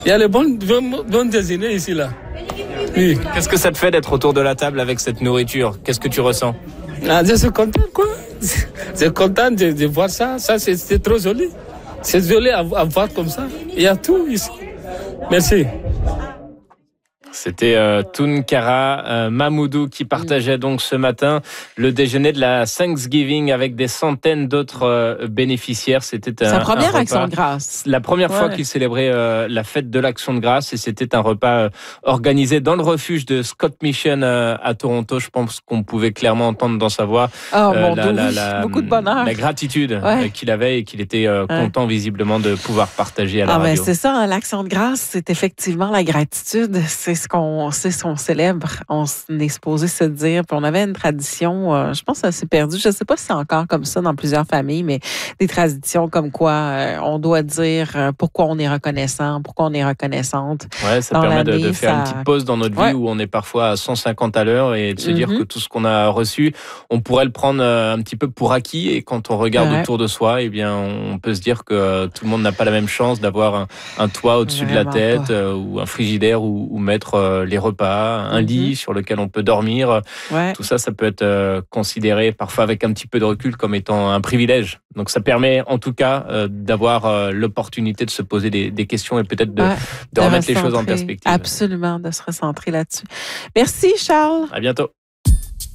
Il y a les bons déjeuners ici, là. Oui. Qu'est-ce que ça te fait d'être autour de la table avec cette nourriture? Qu'est-ce que tu ressens? Je suis content, quoi. Je suis content de voir ça. Ça, c'est trop joli. C'est joli à voir comme ça. Il y a tout ici. Merci. C'était Tounkara Mamoudou qui partageait donc ce matin le déjeuner de la Thanksgiving avec des centaines d'autres bénéficiaires. C'était sa première action de grâce. La première fois qu'il célébrait la fête de l'action de grâce, et c'était un repas organisé dans le refuge de Scott Mission à Toronto. Je pense qu'on pouvait clairement entendre dans sa voix beaucoup de bonheur, la gratitude qu'il avait et qu'il était content visiblement de pouvoir partager à la radio. C'est ça, l'action de grâce, c'est effectivement la gratitude. C'est ce qu'on célèbre. On est supposé se dire. Puis on avait une tradition, je pense que ça s'est perdu. Je ne sais pas si c'est encore comme ça dans plusieurs familles, mais des traditions comme quoi on doit dire pourquoi on est reconnaissant, pourquoi on est reconnaissante. Ouais, ça permet de faire une petite pause dans notre vie où on est parfois à 150 à l'heure et de se dire que tout ce qu'on a reçu, on pourrait le prendre un petit peu pour acquis. Et quand on regarde autour de soi, eh bien, on peut se dire que tout le monde n'a pas la même chance d'avoir un toit au-dessus de la tête ou un frigidaire ou mettre les repas, un lit sur lequel on peut dormir. Tout ça, ça peut être considéré parfois avec un petit peu de recul comme étant un privilège. Donc ça permet en tout cas d'avoir l'opportunité de se poser des questions et peut-être de remettre les choses en perspective. Absolument, de se recentrer là-dessus. Merci Charles. À bientôt.